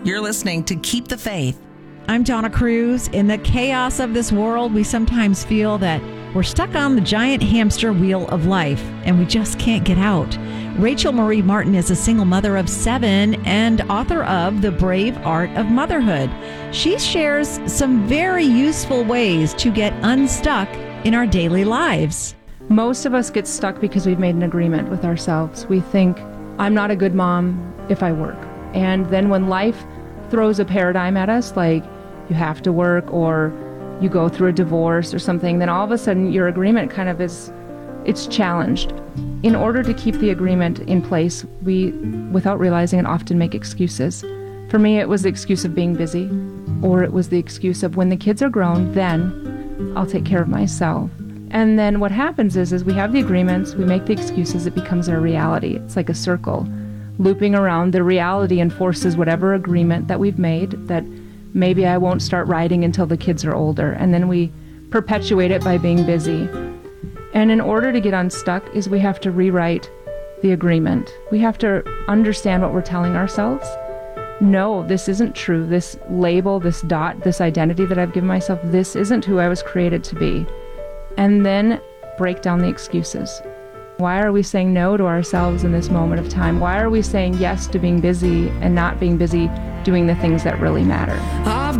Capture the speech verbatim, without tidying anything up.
You're listening to Keep the Faith. I'm Donna Cruz. In the chaos of this world, we sometimes feel that we're stuck on the giant hamster wheel of life and we just can't get out. Rachel Marie Martin is a single mother of seven and author of The Brave Art of Motherhood. She shares some very useful ways to get unstuck in our daily lives. Most of us get stuck because we've made an agreement with ourselves. We think, I'm not a good mom if I work. And then when life throws a paradigm at us, like you have to work or you go through a divorce or something, then all of a sudden your agreement kind of is, it's challenged. In order to keep the agreement in place, we, without realizing it, often make excuses. For me, it was the excuse of being busy, or it was the excuse of when the kids are grown, then I'll take care of myself. And then what happens is, is we have the agreements, we make the excuses, it becomes our reality. It's like a circle, looping around. The reality enforces whatever agreement that we've made, that maybe I won't start riding until the kids are older. And then we perpetuate it by being busy. And in order to get unstuck is we have to rewrite the agreement. We have to understand what we're telling ourselves. No, this isn't true. This label, this dot, this identity that I've given myself, this isn't who I was created to be. And then break down the excuses. Why are we saying no to ourselves in this moment of time? Why are we saying yes to being busy and not being busy doing the things that really matter? I've